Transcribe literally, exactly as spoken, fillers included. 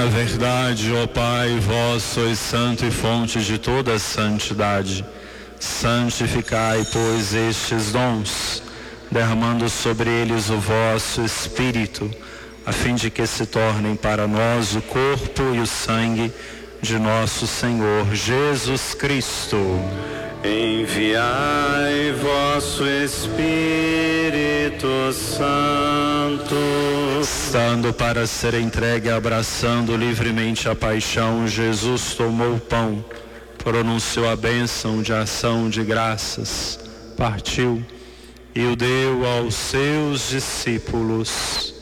Na verdade, ó Pai, vós sois santo e fonte de toda santidade. Santificai, pois, estes dons, derramando sobre eles o vosso Espírito, a fim de que se tornem para nós o corpo e o sangue de nosso Senhor Jesus Cristo. Enviai vosso Espírito Santo, Estando para ser entregue, abraçando livremente a paixão, Jesus tomou o pão, pronunciou a bênção de ação de graças, partiu e o deu aos seus discípulos.